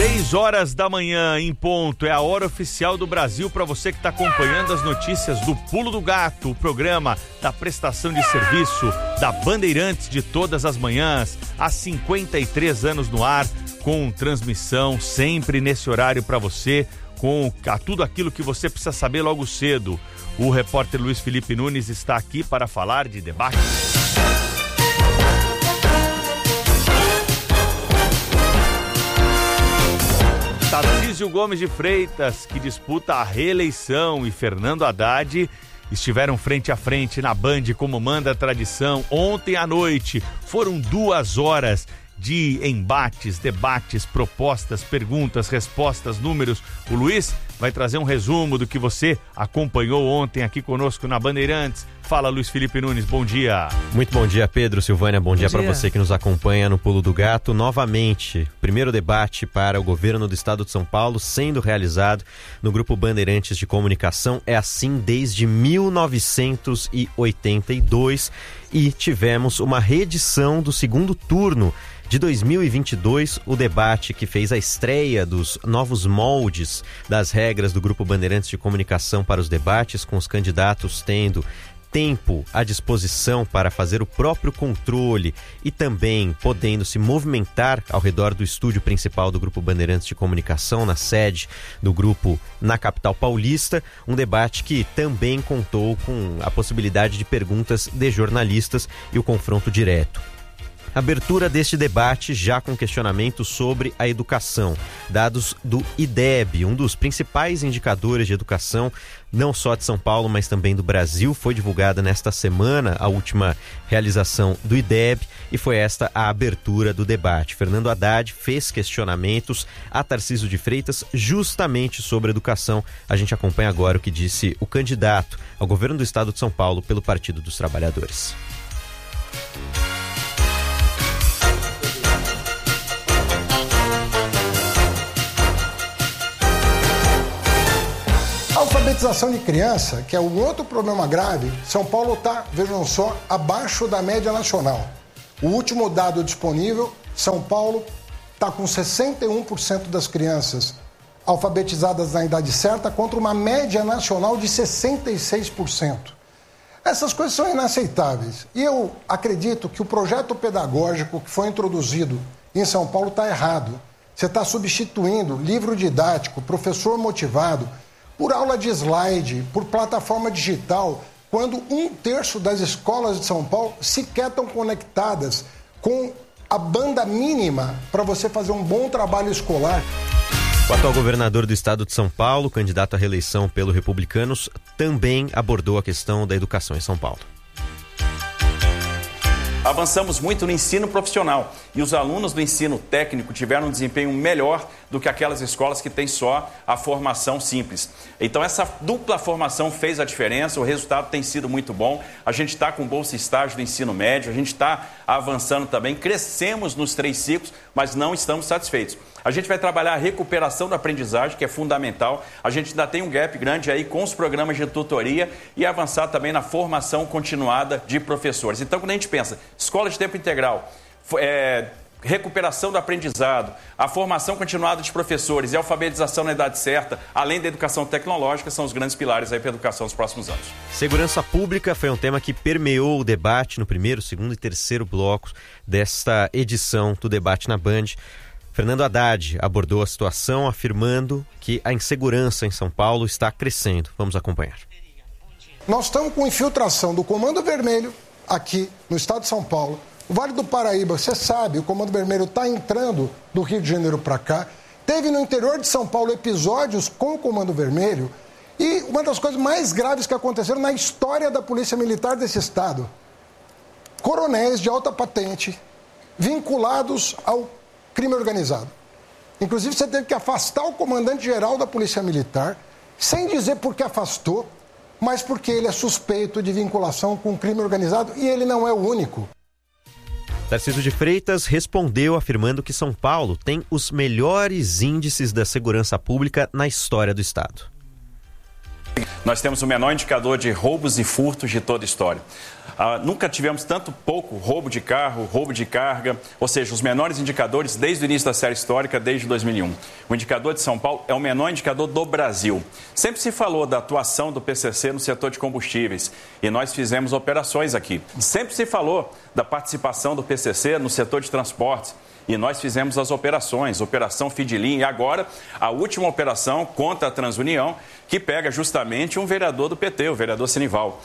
6 horas da manhã em ponto, é a hora oficial do Brasil para você que está acompanhando as notícias do Pulo do Gato, o programa da prestação de serviço da Bandeirantes de todas as manhãs, há 53 anos no ar, com transmissão sempre nesse horário para você, com tudo aquilo que você precisa saber logo cedo. O repórter Luiz Felipe Nunes está aqui para falar de debate. Tarcísio Gomes de Freitas, que disputa a reeleição, e Fernando Haddad estiveram frente a frente na Band, como manda a tradição. Ontem à noite foram 2 horas de embates, debates, propostas, perguntas, respostas, números. O Luiz vai trazer um resumo do que você acompanhou ontem aqui conosco na Bandeirantes. Fala, Luiz Felipe Nunes, bom dia. Muito bom dia, Pedro, Silvânia, bom dia para você que nos acompanha no Pulo do Gato. Novamente, primeiro debate para o governo do estado de São Paulo sendo realizado no Grupo Bandeirantes de Comunicação. É assim desde 1982 e tivemos uma reedição do segundo turno de 2022, o debate que fez a estreia dos novos moldes das regras do Grupo Bandeirantes de Comunicação para os debates, com os candidatos tendo tempo à disposição para fazer o próprio controle e também podendo se movimentar ao redor do estúdio principal do Grupo Bandeirantes de Comunicação, na sede do grupo na capital paulista. Um debate que também contou com a possibilidade de perguntas de jornalistas e o confronto direto. Abertura deste debate já com questionamentos sobre a educação. Dados do IDEB, um dos principais indicadores de educação, não só de São Paulo, mas também do Brasil. Foi divulgada nesta semana a última realização do IDEB e foi esta a abertura do debate. Fernando Haddad fez questionamentos a Tarcísio de Freitas justamente sobre educação. A gente acompanha agora o que disse o candidato ao governo do estado de São Paulo pelo Partido dos Trabalhadores. Alfabetização de criança, que é um outro problema grave, São Paulo está, vejam só, abaixo da média nacional. O último dado disponível, São Paulo está com 61% das crianças alfabetizadas na idade certa, contra uma média nacional de 66%. Essas coisas são inaceitáveis. E eu acredito que o projeto pedagógico que foi introduzido em São Paulo está errado. Você está substituindo livro didático, professor motivado, por aula de slide, por plataforma digital, quando 1/3 das escolas de São Paulo sequer estão conectadas com a banda mínima para você fazer um bom trabalho escolar. O atual governador do estado de São Paulo, candidato à reeleição pelo Republicanos, também abordou a questão da educação em São Paulo. Avançamos muito no ensino profissional e os alunos do ensino técnico tiveram um desempenho melhor do que aquelas escolas que têm só a formação simples. Então essa dupla formação fez a diferença, o resultado tem sido muito bom. A gente está com bolsa estágio do ensino médio, a gente está avançando também, crescemos nos 3 ciclos, mas não estamos satisfeitos. A gente vai trabalhar a recuperação da aprendizagem, que é fundamental. A gente ainda tem um gap grande aí com os programas de tutoria e avançar também na formação continuada de professores. Então, quando a gente pensa escola de tempo integral, recuperação do aprendizado, a formação continuada de professores e a alfabetização na idade certa, além da educação tecnológica, são os grandes pilares aí para a educação nos próximos anos. Segurança pública foi um tema que permeou o debate no primeiro, segundo e terceiro blocos desta edição do debate na Band. Fernando Haddad abordou a situação afirmando que a insegurança em São Paulo está crescendo. Vamos acompanhar. Nós estamos com infiltração do Comando Vermelho aqui no estado de São Paulo. O Vale do Paraíba, você sabe, o Comando Vermelho está entrando do Rio de Janeiro para cá. Teve no interior de São Paulo episódios com o Comando Vermelho. E uma das coisas mais graves que aconteceram na história da Polícia Militar desse estado. Coronéis de alta patente vinculados ao crime organizado. Inclusive, você teve que afastar o comandante-geral da Polícia Militar, sem dizer por que afastou, mas porque ele é suspeito de vinculação com crime organizado e ele não é o único. Tarcísio de Freitas respondeu afirmando que São Paulo tem os melhores índices da segurança pública na história do estado. Nós temos o menor indicador de roubos e furtos de toda a história. Nunca tivemos tanto pouco roubo de carro, roubo de carga, ou seja, os menores indicadores desde o início da série histórica, desde 2001. O indicador de São Paulo é o menor indicador do Brasil. Sempre se falou da atuação do PCC no setor de combustíveis e nós fizemos operações aqui. Sempre se falou da participação do PCC no setor de transportes. E nós fizemos as operações, Operação Fidlin e agora a última operação contra a Transunião, que pega justamente um vereador do PT, o vereador Senival.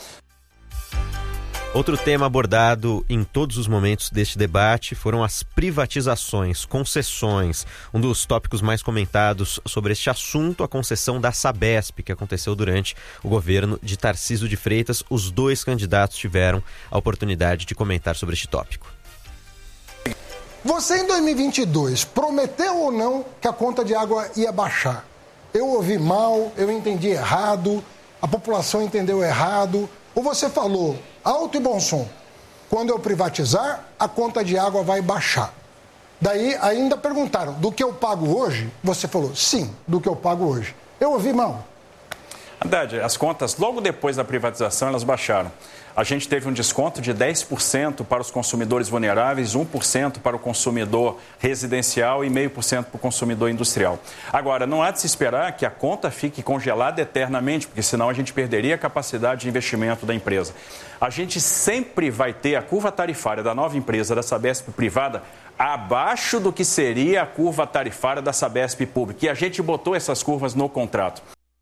Outro tema abordado em todos os momentos deste debate foram as privatizações, concessões. Um dos tópicos mais comentados sobre este assunto, a concessão da Sabesp, que aconteceu durante o governo de Tarcísio de Freitas. Os dois candidatos tiveram a oportunidade de comentar sobre este tópico. Você, em 2022, prometeu ou não que a conta de água ia baixar? Eu ouvi mal, eu entendi errado, a população entendeu errado. Ou você falou, alto e bom som, quando eu privatizar, a conta de água vai baixar. Daí ainda perguntaram, do que eu pago hoje? Você falou, sim, do que eu pago hoje. Eu ouvi mal. Haddad, as contas, logo depois da privatização, elas baixaram. A gente teve um desconto de 10% para os consumidores vulneráveis, 1% para o consumidor residencial e 0,5% para o consumidor industrial. Agora, não há de se esperar que a conta fique congelada eternamente, porque senão a gente perderia a capacidade de investimento da empresa. A gente sempre vai ter a curva tarifária da nova empresa, da Sabesp privada, abaixo do que seria a curva tarifária da Sabesp pública. E a gente botou essas curvas no contrato.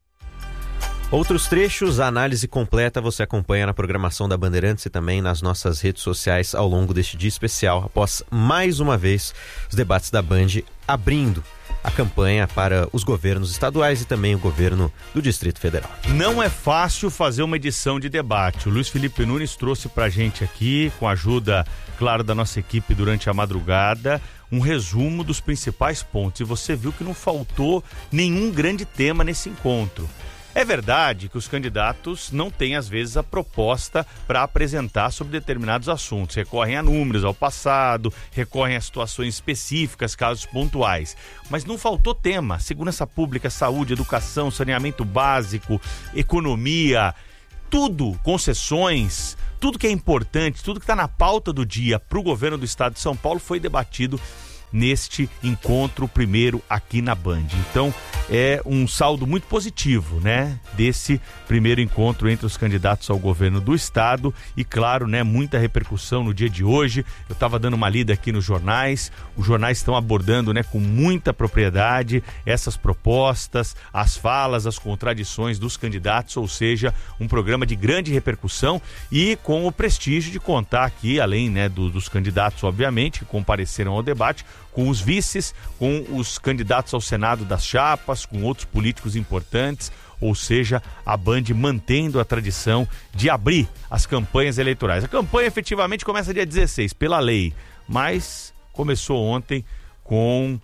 Outros trechos, a análise completa você acompanha na programação da Bandeirantes e também nas nossas redes sociais ao longo deste dia especial, após mais uma vez os debates da Band abrindo a campanha para os governos estaduais e também o governo do Distrito Federal. Não é fácil fazer uma edição de debate. O Luiz Felipe Nunes trouxe pra gente aqui, com a ajuda, claro, da nossa equipe durante a madrugada, um resumo dos principais pontos. E você viu que não faltou nenhum grande tema nesse encontro. É verdade que os candidatos não têm, às vezes, a proposta para apresentar sobre determinados assuntos. Recorrem a números, ao passado, recorrem a situações específicas, casos pontuais. Mas não faltou tema. Segurança pública, saúde, educação, saneamento básico, economia, tudo, concessões, tudo que é importante, tudo que está na pauta do dia para o governo do estado de São Paulo foi debatido neste encontro primeiro aqui na Band. Então é um saldo muito positivo, né, desse primeiro encontro entre os candidatos ao governo do estado e, claro, né, muita repercussão no dia de hoje. Eu estava dando uma lida aqui nos jornais, os jornais estão abordando, né, com muita propriedade essas propostas, as falas, as contradições dos candidatos, ou seja, um programa de grande repercussão e com o prestígio de contar aqui, além, né, dos candidatos, obviamente, que compareceram ao debate, com os vices, com os candidatos ao Senado das chapas, com outros políticos importantes, ou seja, a Band mantendo a tradição de abrir as campanhas eleitorais. A campanha efetivamente começa dia 16, pela lei, mas começou ontem com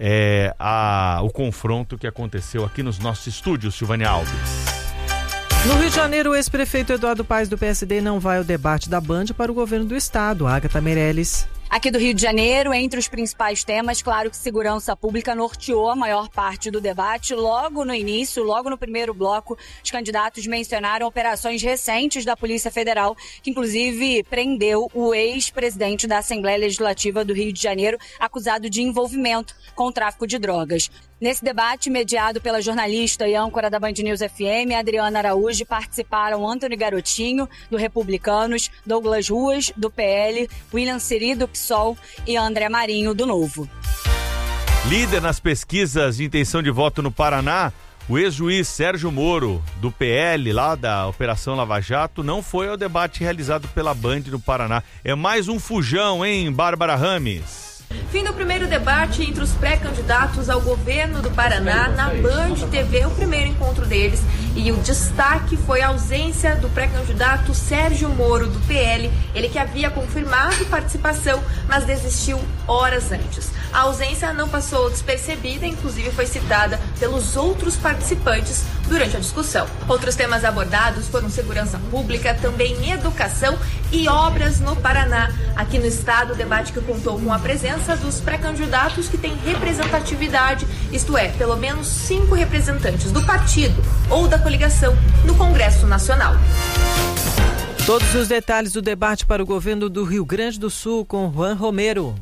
o confronto que aconteceu aqui nos nossos estúdios, Silvânia Alves. No Rio de Janeiro, o ex-prefeito Eduardo Paes do PSD não vai ao debate da Band para o governo do estado. Agatha Meirelles. Aqui do Rio de Janeiro, entre os principais temas, claro que segurança pública norteou a maior parte do debate. Logo no início, logo no primeiro bloco, os candidatos mencionaram operações recentes da Polícia Federal, que inclusive prendeu o ex-presidente da Assembleia Legislativa do Rio de Janeiro, acusado de envolvimento com o tráfico de drogas. Nesse debate, mediado pela jornalista e âncora da Band News FM, Adriana Araújo, participaram Antônio Garotinho, do Republicanos, Douglas Ruas, do PL, William Siri, do PSOL e André Marinho, do Novo. Líder nas pesquisas de intenção de voto no Paraná, o ex-juiz Sérgio Moro, do PL, lá da Operação Lava Jato, não foi ao debate realizado pela Band no Paraná. É mais um fujão, hein, Bárbara Rames? Fim do primeiro debate entre os pré-candidatos ao governo do Paraná na Band TV, o primeiro encontro deles. E o destaque foi a ausência do pré-candidato Sérgio Moro, do PL, ele que havia confirmado participação, mas desistiu horas antes. A ausência não passou despercebida, inclusive foi citada pelos outros participantes durante a discussão. Outros temas abordados foram segurança pública, também educação e obras no Paraná. Aqui no estado, o debate que contou com a presença dos pré-candidatos que têm representatividade, isto é, pelo menos 5 representantes do partido ou da coligação no Congresso Nacional. Todos os detalhes do debate para o governo do Rio Grande do Sul com Juan Romero.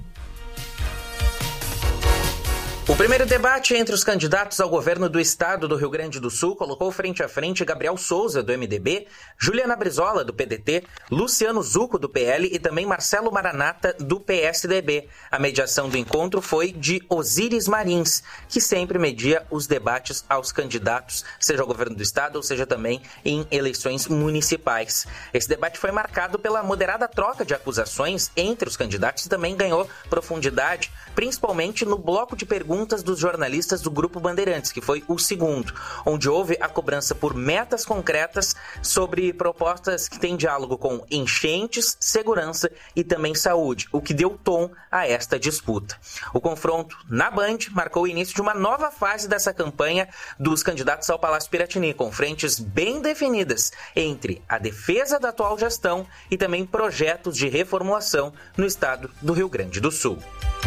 O primeiro debate entre os candidatos ao governo do estado do Rio Grande do Sul colocou frente a frente Gabriel Souza, do MDB, Juliana Brizola, do PDT, Luciano Zucco, do PL e também Marcelo Maranata, do PSDB. A mediação do encontro foi de Osíris Marins, que sempre media os debates aos candidatos, seja ao governo do estado ou seja também em eleições municipais. Esse debate foi marcado pela moderada troca de acusações entre os candidatos e também ganhou profundidade, principalmente no bloco de perguntas dos jornalistas do Grupo Bandeirantes, que foi o segundo, onde houve a cobrança por metas concretas sobre propostas que têm diálogo com enchentes, segurança e também saúde, o que deu tom a esta disputa. O confronto na Band marcou o início de uma nova fase dessa campanha dos candidatos ao Palácio Piratini, com frentes bem definidas entre a defesa da atual gestão e também projetos de reformulação no estado do Rio Grande do Sul.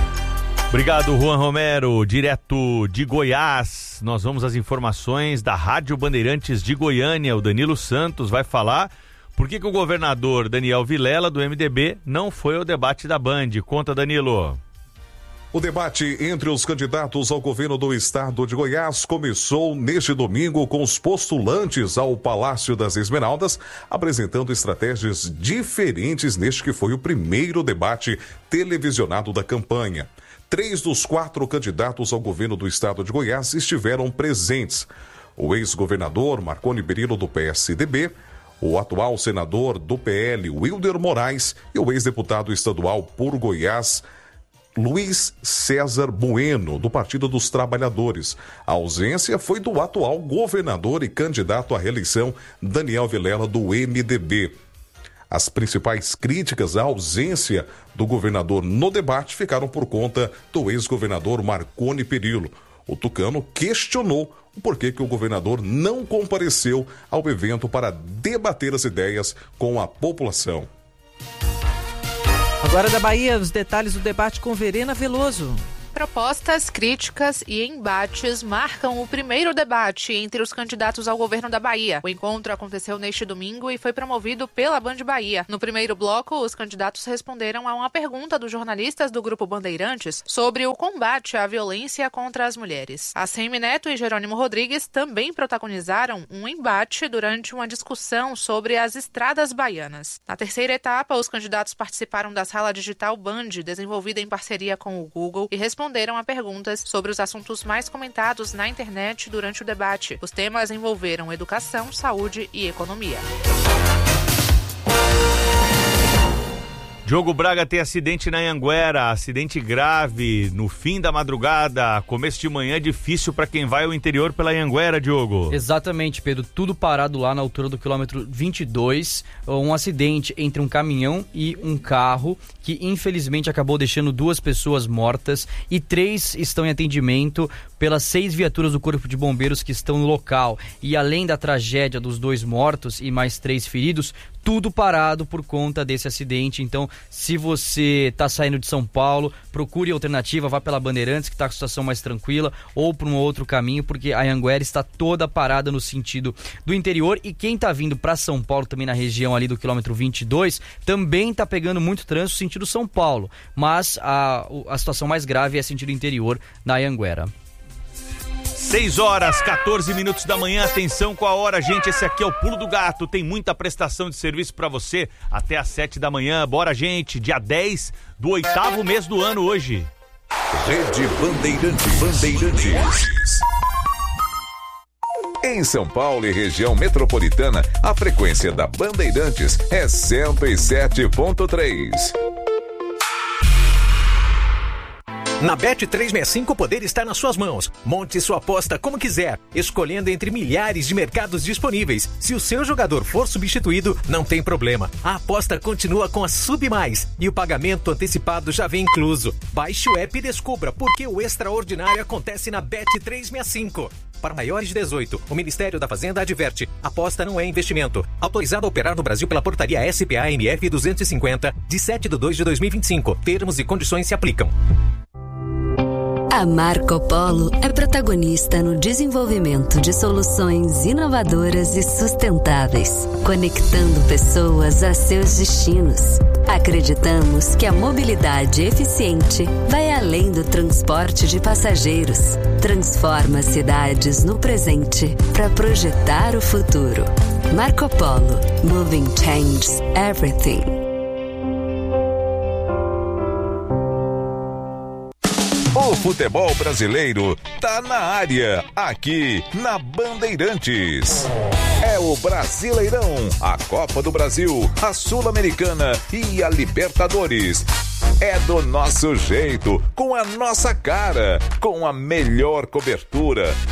Obrigado, Juan Romero, direto de Goiás. Nós vamos às informações da Rádio Bandeirantes de Goiânia. O Danilo Santos vai falar por que o governador Daniel Vilela, do MDB, não foi ao debate da Band. Conta, Danilo. O debate entre os candidatos ao governo do estado de Goiás começou neste domingo com os postulantes ao Palácio das Esmeraldas apresentando estratégias diferentes neste que foi o primeiro debate televisionado da campanha. 3 dos 4 candidatos ao governo do estado de Goiás estiveram presentes. O ex-governador Marconi Perillo, do PSDB, o atual senador do PL, Wilder Moraes, e o ex-deputado estadual por Goiás, Luiz César Bueno, do Partido dos Trabalhadores. A ausência foi do atual governador e candidato à reeleição, Daniel Vilela, do MDB. As principais críticas à ausência do governador no debate ficaram por conta do ex-governador Marconi Perillo. O tucano questionou o porquê que o governador não compareceu ao evento para debater as ideias com a população. Agora da Bahia, os detalhes do debate com Verena Veloso. Propostas, críticas e embates marcam o primeiro debate entre os candidatos ao governo da Bahia. O encontro aconteceu neste domingo e foi promovido pela Band Bahia. No primeiro bloco, os candidatos responderam a uma pergunta dos jornalistas do Grupo Bandeirantes sobre o combate à violência contra as mulheres. ACM Neto e Jerônimo Rodrigues também protagonizaram um embate durante uma discussão sobre as estradas baianas. Na terceira etapa, os candidatos participaram da sala digital Band, desenvolvida em parceria com o Google, e responderam a perguntas sobre os assuntos mais comentados na internet durante o debate. Os temas envolveram educação, saúde e economia. Diogo Braga tem acidente na Anhanguera, acidente grave no fim da madrugada, começo de manhã difícil para quem vai ao interior pela Anhanguera, Diogo. Exatamente, Pedro, tudo parado lá na altura do quilômetro 22, um acidente entre um caminhão e um carro que infelizmente acabou deixando 2 pessoas mortas e 3 estão em atendimento pelas 6 viaturas do Corpo de Bombeiros que estão no local. E além da tragédia dos 2 mortos e mais 3 feridos, tudo parado por conta desse acidente. Então, se você está saindo de São Paulo, procure alternativa, vá pela Bandeirantes, que está com a situação mais tranquila, ou por um outro caminho, porque a Anhanguera está toda parada no sentido do interior. E quem está vindo para São Paulo, também na região ali do quilômetro 22, também está pegando muito trânsito sentido São Paulo. Mas a situação mais grave é sentido interior na Anhanguera. 6h14 da manhã, atenção com a hora, gente, esse aqui é o Pulo do Gato, tem muita prestação de serviço pra você até às 7 da manhã, bora gente, dia 10 do 8º mês do ano hoje. Rede Bandeirantes. Em São Paulo e região metropolitana, a frequência da Bandeirantes é 107.3. Na Bet365 o poder está nas suas mãos. Monte sua aposta como quiser, escolhendo entre milhares de mercados disponíveis. Se o seu jogador for substituído, não tem problema. A aposta continua com a Sub Mais e o pagamento antecipado já vem incluso. Baixe o app e descubra por que o extraordinário acontece na Bet365. Para maiores de 18, o Ministério da Fazenda adverte: aposta não é investimento. Autorizado a operar no Brasil pela portaria SPA-MF 250, de 7/2/2025. Termos e condições se aplicam. A Marco Polo é protagonista no desenvolvimento de soluções inovadoras e sustentáveis, conectando pessoas a seus destinos. Acreditamos que a mobilidade eficiente vai além do transporte de passageiros. Transforma cidades no presente para projetar o futuro. Marco Polo. Moving changes everything. O futebol brasileiro tá na área, aqui na Bandeirantes. É o Brasileirão, a Copa do Brasil, a Sul-Americana e a Libertadores. É do nosso jeito, com a nossa cara, com a melhor cobertura,